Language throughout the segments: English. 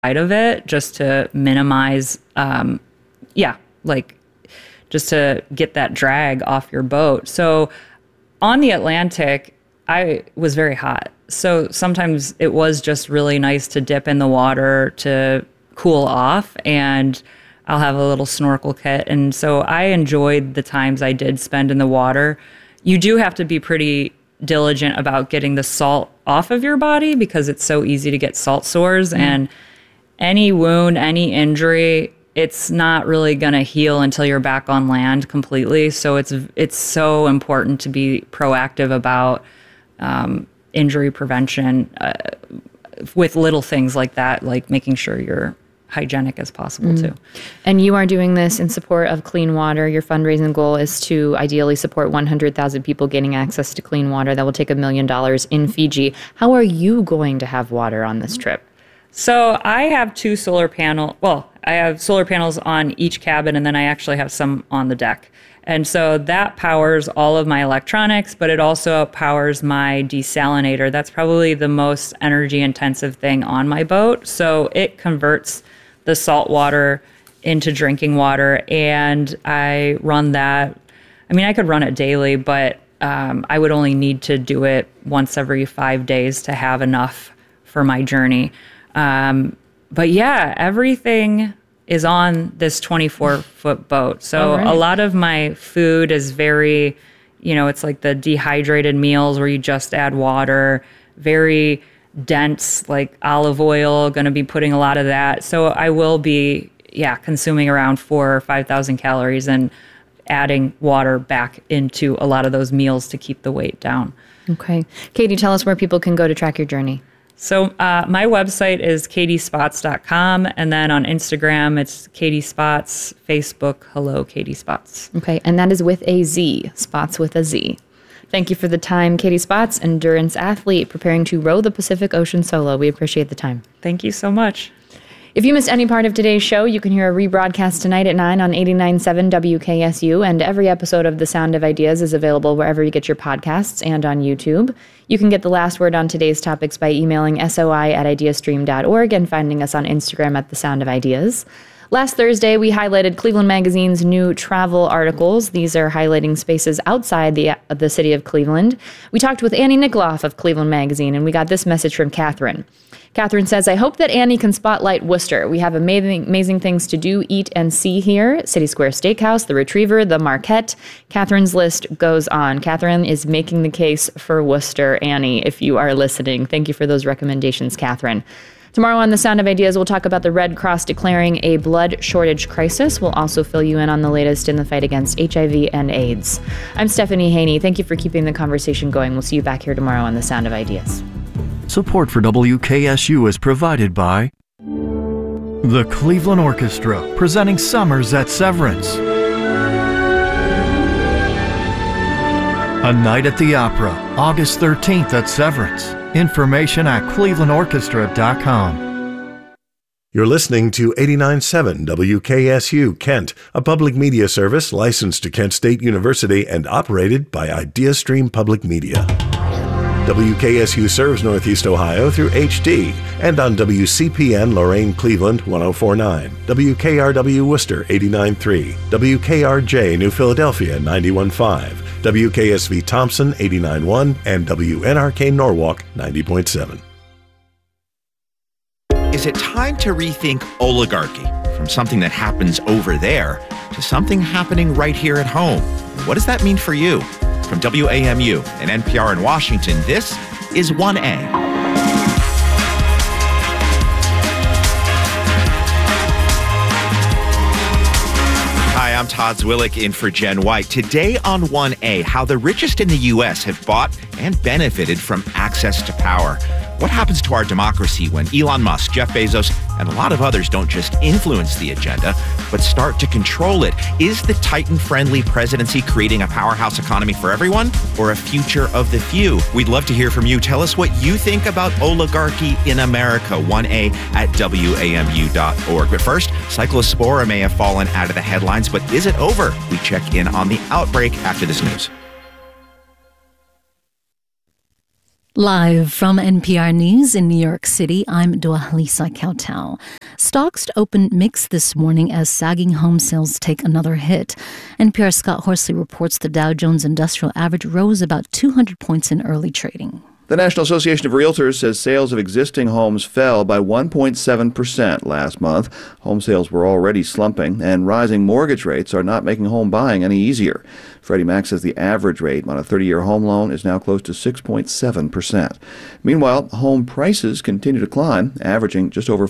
side of it just to minimize, just to get that drag off your boat. So on the Atlantic, I was very hot. So sometimes it was just really nice to dip in the water to cool off, and I'll have a little snorkel kit. And so I enjoyed the times I did spend in the water. You do have to be pretty diligent about getting the salt off of your body because it's so easy to get salt sores. And any wound, any injury, it's not really going to heal until you're back on land completely. So it's so important to be proactive about injury prevention with little things like that, like making sure you're hygienic as possible too. And you are doing this in support of clean water. Your fundraising goal is to ideally support 100,000 people gaining access to clean water. That will take $1 million in Fiji. How are you going to have water on this trip? So I have two solar panels. Well, I have solar panels on each cabin, and then I actually have some on the deck. And so that powers all of my electronics, but it also powers my desalinator. That's probably the most energy intensive thing on my boat. So it converts the salt water into drinking water, and I run that. I mean, I could run it daily, but I would only need to do it once every 5 days to have enough for my journey. But yeah, everything is on this 24-foot boat. So a lot of my food is very, it's like the dehydrated meals where you just add water, very dense, like olive oil, going to be putting a lot of that. So I will be, consuming around 4,000 or 5,000 calories and adding water back into a lot of those meals to keep the weight down. Okay. Katie, tell us where people can go to track your journey. So my website is katiespots.com, and then on Instagram, it's Katie Spots, Facebook, hello, Katie Spots. Okay, and that is with a Z, Spots with a Z. Thank you for the time, Katie Spots, endurance athlete preparing to row the Pacific Ocean solo. We appreciate the time. Thank you so much. If you missed any part of today's show, you can hear a rebroadcast tonight at 9 on 89.7 WKSU, and every episode of The Sound of Ideas is available wherever you get your podcasts and on YouTube. You can get the last word on today's topics by emailing soi@ideastream.org and finding us on Instagram at The Sound of Ideas. Last Thursday, we highlighted Cleveland Magazine's new travel articles. These are highlighting spaces outside the city of Cleveland. We talked with Annie Nickloff of Cleveland Magazine, and we got this message from Catherine. Catherine says, I hope that Annie can spotlight Worcester. We have amazing things to do, eat, and see here. City Square Steakhouse, the Retriever, the Marquette. Catherine's list goes on. Catherine is making the case for Worcester, Annie, if you are listening. Thank you for those recommendations, Catherine. Tomorrow on The Sound of Ideas, we'll talk about the Red Cross declaring a blood shortage crisis. We'll also fill you in on the latest in the fight against HIV and AIDS. I'm Stephanie Haney. Thank you for keeping the conversation going. We'll see you back here tomorrow on The Sound of Ideas. Support for WKSU is provided by the Cleveland Orchestra, presenting Summers at Severance. A Night at the Opera, August 13th at Severance. Information at clevelandorchestra.com. You're listening to 89.7 WKSU Kent, a public media service licensed to Kent State University and operated by IdeaStream Public Media. WKSU serves Northeast Ohio through HD and on WCPN Lorain Cleveland 104.9, WKRW Worcester 89.3, WKRJ New Philadelphia 91.5, WKSV Thompson 89.1, and WNRK Norwalk 90.7. Is it time to rethink oligarchy from something that happens over there to something happening right here at home? What does that mean for you? From WAMU and NPR in Washington, this is 1A. Hi, I'm Todd Zwillick in for Jen White. Today on 1A, how the richest in the U.S. have bought and benefited from access to power. What happens to our democracy when Elon Musk, Jeff Bezos, and a lot of others don't just influence the agenda, but start to control it? Is the Titan-friendly presidency creating a powerhouse economy for everyone, or a future of the few? We'd love to hear from you. Tell us what you think about oligarchy in America. 1A at WAMU.org. But first, Cyclospora may have fallen out of the headlines, but is it over? We check in on the outbreak after this news. Live from NPR News in New York City, I'm Dua-Lisa Kautal. Stocks opened mixed this morning as sagging home sales take another hit. NPR's Scott Horsley reports the Dow Jones Industrial Average rose about 200 points in early trading. The National Association of Realtors says sales of existing homes fell by 1.7% last month. Home sales were already slumping, and rising mortgage rates are not making home buying any easier. Freddie Mac says the average rate on a 30-year home loan is now close to 6.7%. Meanwhile, home prices continue to climb, averaging just over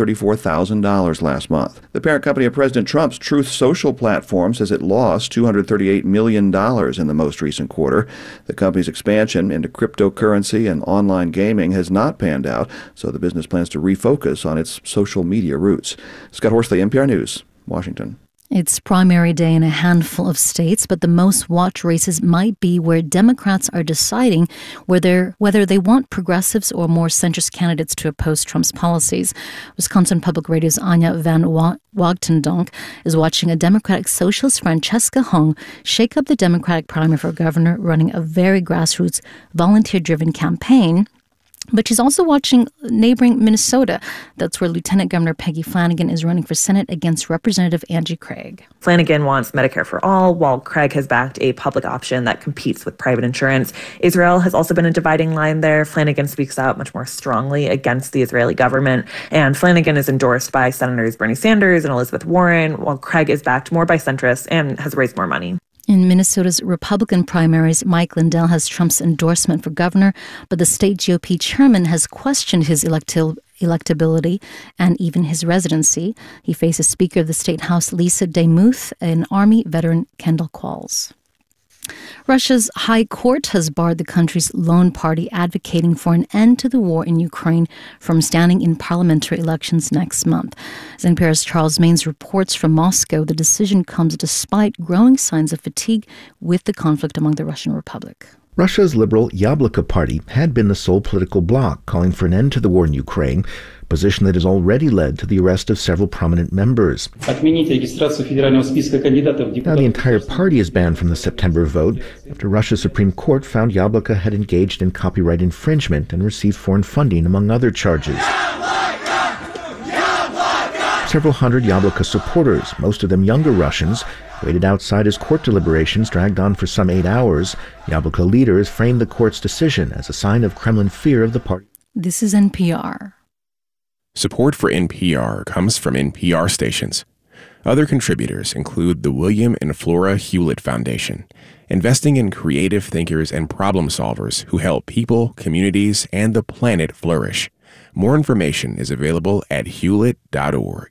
$434,000 last month. The parent company of President Trump's Truth Social platform says it lost $238 million in the most recent quarter. The company's expansion into cryptocurrency and online gaming has not panned out, so the business plans to refocus on its social media roots. Scott Horsley, NPR News, Washington. It's primary day in a handful of states, but the most watched races might be where Democrats are deciding whether they want progressives or more centrist candidates to oppose Trump's policies. Wisconsin Public Radio's Anya Van Wagtendonk is watching a Democratic socialist, Francesca Hong, shake up the Democratic primary for governor, running a very grassroots, volunteer-driven campaign. But she's also watching neighboring Minnesota. That's where Lieutenant Governor Peggy Flanagan is running for Senate against Representative Angie Craig. Flanagan wants Medicare for all, while Craig has backed a public option that competes with private insurance. Israel has also been a dividing line there. Flanagan speaks out much more strongly against the Israeli government. And Flanagan is endorsed by Senators Bernie Sanders and Elizabeth Warren, while Craig is backed more by centrists and has raised more money. In Minnesota's Republican primaries, Mike Lindell has Trump's endorsement for governor, but the state GOP chairman has questioned his electability and even his residency. He faces Speaker of the State House Lisa DeMuth and Army veteran Kendall Qualls. Russia's High Court has barred the country's lone party advocating for an end to the war in Ukraine from standing in parliamentary elections next month. As NPR's Charles Maines reports from Moscow, the decision comes despite growing signs of fatigue with the conflict among the Russian Republic. Russia's liberal Yabloko party had been the sole political bloc calling for an end to the war in Ukraine, a position that has already led to the arrest of several prominent members. Now the entire party is banned from the September vote after Russia's Supreme Court found Yabloko had engaged in copyright infringement and received foreign funding, among other charges. Several hundred Yabloko supporters, most of them younger Russians, waited outside as court deliberations dragged on for some 8 hours. Yabloko leaders framed the court's decision as a sign of Kremlin fear of the party. This is NPR. Support for NPR comes from NPR stations. Other contributors include the William and Flora Hewlett Foundation, investing in creative thinkers and problem solvers who help people, communities, and the planet flourish. More information is available at hewlett.org.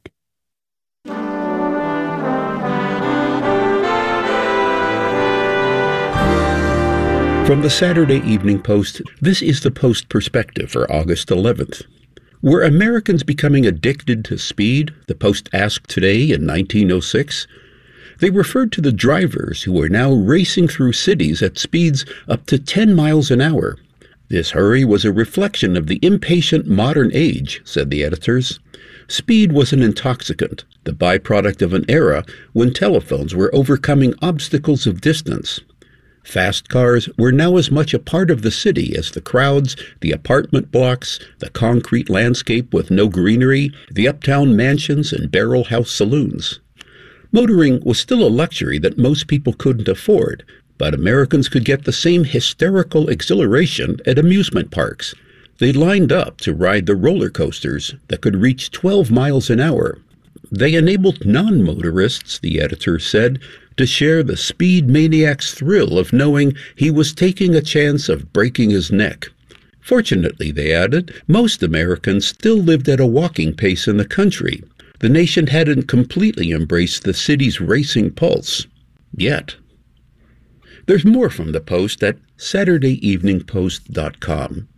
From the Saturday Evening Post, this is the Post Perspective for August 11th. Were Americans becoming addicted to speed? The Post asked today in 1906. They referred to the drivers who were now racing through cities at speeds up to 10 miles an hour. This hurry was a reflection of the impatient modern age, said the editors. Speed was an intoxicant, the byproduct of an era when telephones were overcoming obstacles of distance. Fast cars were now as much a part of the city as the crowds, the apartment blocks, the concrete landscape with no greenery, the uptown mansions and barrel house saloons. Motoring was still a luxury that most people couldn't afford, but Americans could get the same hysterical exhilaration at amusement parks. They lined up to ride the roller coasters that could reach 12 miles an hour. They enabled non-motorists, the editor said, to share the speed maniac's thrill of knowing he was taking a chance of breaking his neck. Fortunately, they added, most Americans still lived at a walking pace in the country. The nation hadn't completely embraced the city's racing pulse. Yet. There's more from the Post at SaturdayEveningPost.com.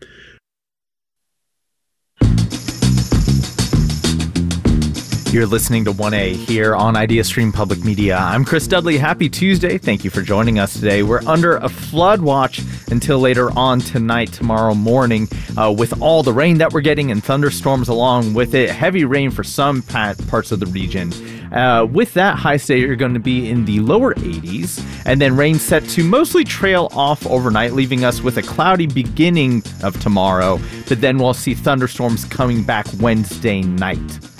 You're listening to 1A here on IdeaStream Public Media. I'm Chris Dudley. Happy Tuesday. Thank you for joining us today. We're under a flood watch until later on tonight, tomorrow morning, with all the rain that we're getting and thunderstorms along with it. Heavy rain for some parts of the region. With that, highs today are going to be in the lower 80s, and then rain set to mostly trail off overnight, leaving us with a cloudy beginning of tomorrow, but then we'll see thunderstorms coming back Wednesday night.